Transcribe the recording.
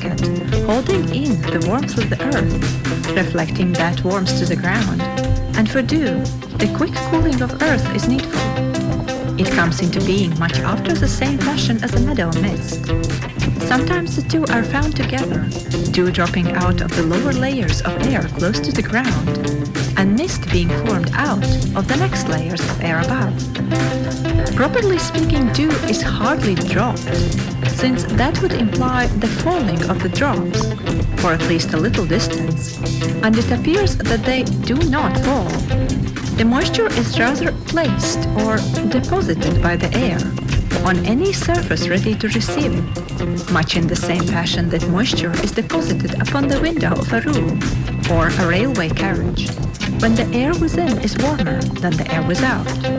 blanket, holding in the warmth of the earth, reflecting that warmth to the ground. And for dew, the quick cooling of earth is needful. It comes into being much after the same fashion as a meadow mist. Sometimes the two are found together, dew dropping out of the lower layers of air close to the ground, and mist being formed out of the next layers of air above. Properly speaking, dew is hardly dropped, since that would imply the falling of the drops, for at least a little distance, and it appears that they do not fall. The moisture is rather placed or deposited by the air on any surface ready to receive it, much in the same fashion that moisture is deposited upon the window of a room or a railway carriage, when the air within is warmer than the air without.